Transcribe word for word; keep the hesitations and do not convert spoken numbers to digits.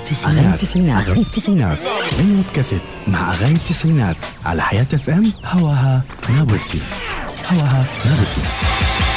أغاني التسعينات أغاني التسعينات من كاسيت مع أغاني التسعينات على حياة اف ام. هواها نابلسي، هواها نابلسي.